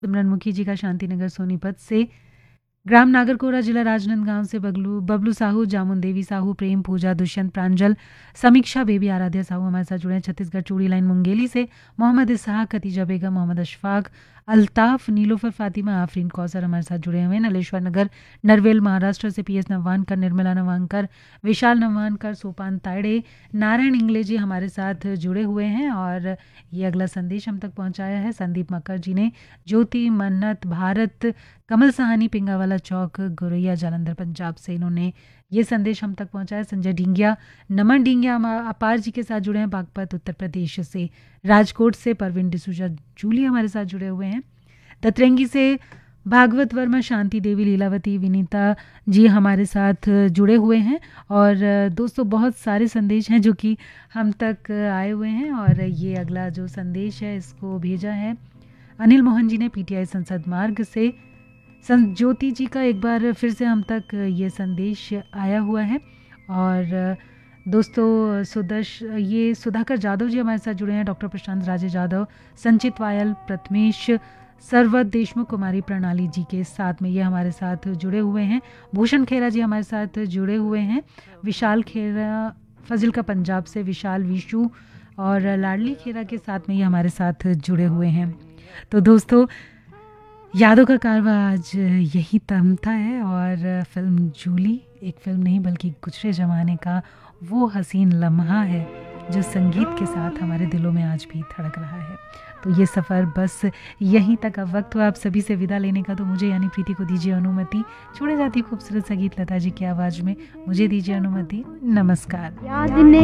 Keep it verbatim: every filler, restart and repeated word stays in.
सिमरन मुखी जी का शांतिनगर सोनीपत से, ग्राम नागरकोरा जिला राजनांदगांव से बगलू बबलू साहू, जामुन देवी साहू, प्रेम पूजा, दुष्यंत प्रांजल, समीक्षा बेबी, आराध्या साहू हमारे साथ जुड़े हैं छत्तीसगढ़ चूड़ी लाइन मुंगेली से, मोहम्मद इसहाक, खतीजा बेगम, मोहम्मद अशफाक, अल्ताफ, नीलोफर फातिमा, आफरीन कौसर हमारे साथ जुड़े हुए हैं नलेश्वर नगर नरवेल महाराष्ट्र से, पी एस नवानकर, निर्मला नवानकर, विशाल नवानकर, सोपान तायड़े, नारायण इंगले जी हमारे साथ जुड़े हुए हैं। और ये अगला संदेश हम तक पहुंचाया है संदीप मक्कर जी ने, ज्योति, मन्नत, भारत, कमल सहानी, पिंगावाला चौक, गोरैया, जालंधर पंजाब से इन्होंने ये संदेश हम तक पहुंचाया। संजय डिंगिया, नमन डिंगिया अपार जी के साथ जुड़े हैं बागपत उत्तर प्रदेश से, राजकोट से परवीन डिसूजा जूली हमारे साथ जुड़े हुए हैं, ततरंगी से भागवत वर्मा, शांति देवी, लीलावती, विनीता जी हमारे साथ जुड़े हुए हैं। और दोस्तों बहुत सारे संदेश हैं जो कि हम तक आए हुए हैं। और ये अगला जो संदेश है इसको भेजा है अनिल मोहन जी ने पीटीआई संसद मार्ग से। ज्योति जी का एक बार फिर से हम तक ये संदेश आया हुआ है। और दोस्तों सुदर्श ये सुधाकर जादव जी हमारे साथ जुड़े हैं, डॉक्टर प्रशांत राजे जादव, संचित वायल, प्रथमेश, सरवत देशमुख, कुमारी प्रणाली जी के साथ में ये हमारे साथ जुड़े हुए हैं। भूषण खेरा जी हमारे साथ जुड़े हुए हैं, विशाल खेरा फजिल का पंजाब से, विशाल, विशु और लाडली खेरा के साथ में ये हमारे साथ जुड़े हुए हैं। तो दोस्तों यादों का कारवा आज यही थमता है। और फिल्म जूली एक फिल्म नहीं बल्कि गुजरे ज़माने का वो हसीन लम्हा है जो संगीत के साथ हमारे दिलों में आज भी धड़क रहा है। तो ये सफ़र बस यहीं तक अब वक्त हुआ आप सभी से विदा लेने का। तो मुझे यानी प्रीति को दीजिए अनुमति, छोड़े जाती खूबसूरत संगीत लता जी की आवाज़ में मुझे दीजिए अनुमति। नमस्कार।